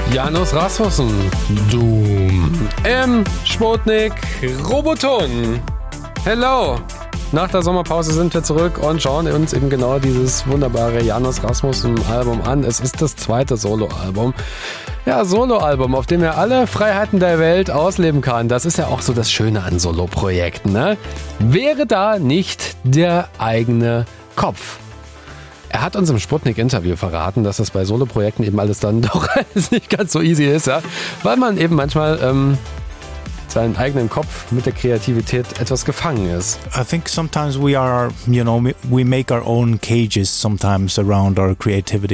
Janus Rasmussen, Doom. Im Sputnik Roboton. Hello. Nach der Sommerpause sind wir zurück und schauen uns eben genau dieses wunderbare Janus Rasmussen-Album an. Es ist das zweite Soloalbum. Ja, Soloalbum, auf dem er alle Freiheiten der Welt ausleben kann. Das ist ja auch so das Schöne an Soloprojekten, ne? Wäre da nicht der eigene Kopf? Er hat uns im Sputnik-Interview verraten, dass das bei Soloprojekten eben alles dann doch nicht ganz so easy ist, ja? Weil man eben manchmal seinen eigenen Kopf mit der Kreativität etwas gefangen ist. I think sometimes we are, we make our own cages sometimes around our creativity.